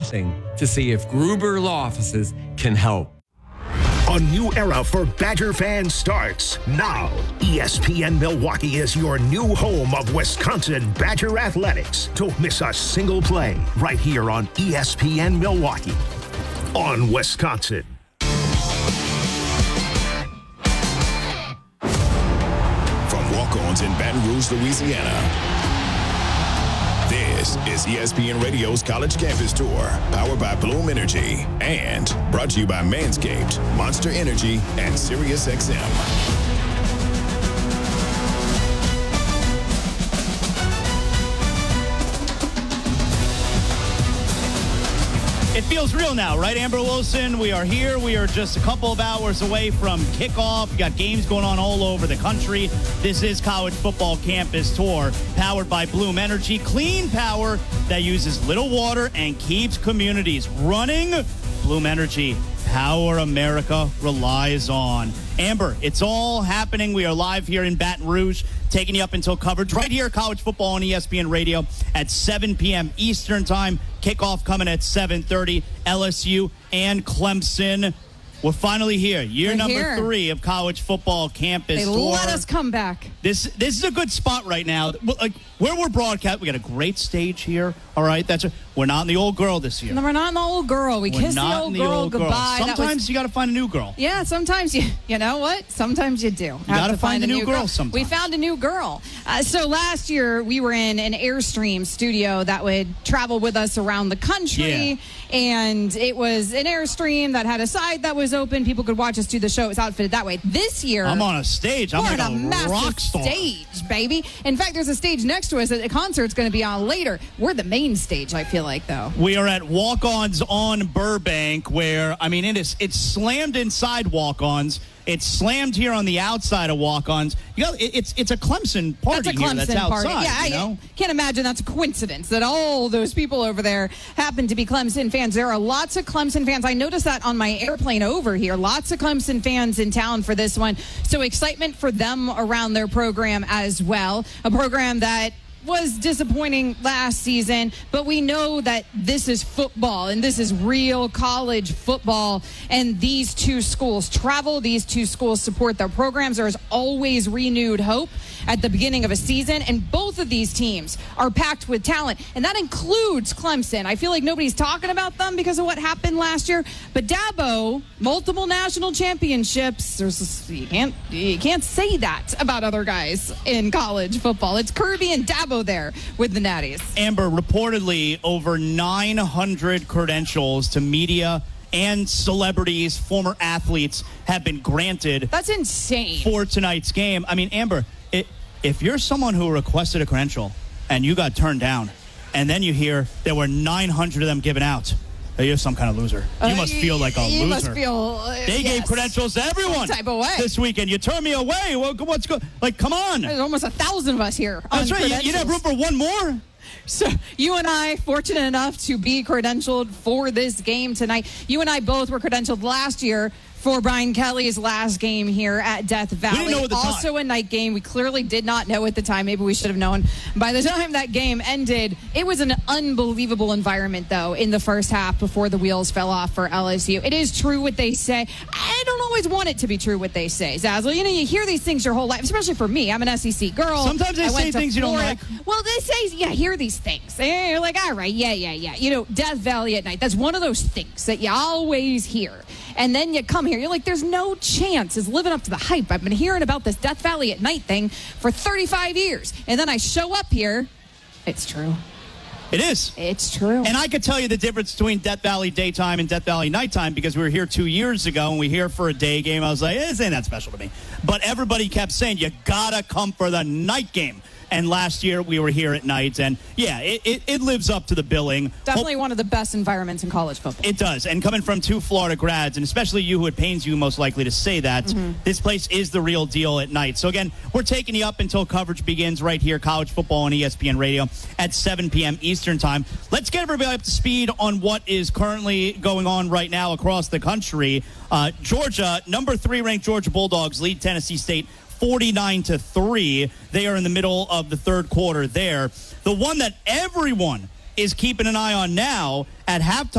something to see if Gruber Law Offices can help. A new era for Badger fans starts now. ESPN Milwaukee is your new home of Wisconsin Badger athletics. Don't miss a single play right here on ESPN Milwaukee on Wisconsin. From walk-ons in Baton Rouge, Louisiana. This is ESPN Radio's College Campus Tour, powered by Bloom Energy, and brought to you by Manscaped, Monster Energy, and SiriusXM. It feels real now, right, Amber Wilson? We are here. We are just a couple of hours away from kickoff. We got games going on all over the country. This is College Football Campus Tour, powered by Bloom Energy. Clean power that uses little water and keeps communities running. Bloom Energy, power America relies on. Amber, it's all happening. We are live here in Baton Rouge, taking you up until coverage right here, college football on ESPN Radio at 7 p.m. Eastern Time. Kickoff coming at 7:30. LSU and Clemson. We're finally here. Year number 3 of College Football Campus Tour. They let us come back. This is a good spot right now. Like where we're broadcast, we got a great stage here. All right, we're not in the old girl this year. No, we're not in the old girl. We kissed the old girl goodbye. Sometimes you got to find a new girl. Yeah, sometimes you know what? Sometimes you do. You got to find a new girl sometimes. We found a new girl. So last year we were in an Airstream studio that would travel with us around the country. Yeah. And it was an Airstream that had a side that was open. People could watch us do the show. It was outfitted that way. This year, I'm on a stage. I'm like a massive rock star. Stage, baby. In fact, there's a stage next to us that a concert's going to be on later. We're the main stage, I feel like, though. We are at Walk-Ons on Burbank, where, I mean, it's slammed inside Walk-Ons. It's slammed here on the outside of Walk-Ons. It's a Clemson party that's a Clemson here that's outside. Party. Yeah, I can't imagine that's a coincidence that all those people over there happen to be Clemson fans. There are lots of Clemson fans. I noticed that on my airplane over here. Lots of Clemson fans in town for this one. So excitement for them around their program as well. A program that was disappointing last season, but we know that this is football and this is real college football, and these two schools travel, these two schools support their programs. There is always renewed hope at the beginning of a season, and both of these teams are packed with talent, and that includes Clemson. I feel like nobody's talking about them because of what happened last year, but Dabo, multiple national championships. You can't say that about other guys in college football. It's Kirby and Dabo there with the Natties. Amber, reportedly over 900 credentials to media and celebrities, former athletes, have been granted. That's insane. For tonight's game. I mean, Amber, if you're someone who requested a credential and you got turned down, and then you hear there were 900 of them given out, you're some kind of loser. You must feel like a loser. You must feel. They gave credentials to everyone type of way this weekend. You turn me away. Well, what's good? Like, come on. There's almost 1,000 of us here. That's right. You have room for one more. So you and I, fortunate enough to be credentialed for this game tonight. You and I both were credentialed last year for Brian Kelly's last game here at Death Valley. We didn't know at the time. Also a night game. We clearly did not know at the time. Maybe we should have known. By the time that game ended, it was an unbelievable environment, though, in the first half before the wheels fell off for LSU. It is true what they say. I don't always want it to be true what they say, Zazzle. You know, you hear these things your whole life, especially for me. I'm an SEC girl. Sometimes they say things you don't like. Well, they say, hear these things. And you're like, all right, yeah. You know, Death Valley at night, that's one of those things that you always hear. And then you come here, you're like, there's no chance it's living up to the hype. I've been hearing about this Death Valley at night thing for 35 years. And then I show up here. It's true. It is. It's true. And I could tell you the difference between Death Valley daytime and Death Valley nighttime, because we were here 2 years ago and we here for a day game. I was like, this ain't that special to me. But everybody kept saying, you gotta come for the night game. And last year we were here at night, and yeah, it lives up to the billing. Definitely one of the best environments in college football. It does. And coming from two Florida grads, and especially you, who it pains you most likely to say that, this place is the real deal at night. So again, we're taking you up until coverage begins right here, college football on ESPN Radio at 7 p.m. Eastern Time. Let's get everybody up to speed on what is currently going on right now across the country. Georgia, number 3 ranked Georgia Bulldogs lead Tennessee State 49-3. They are in the middle of the third quarter there. The one that everyone is keeping an eye on now at halftime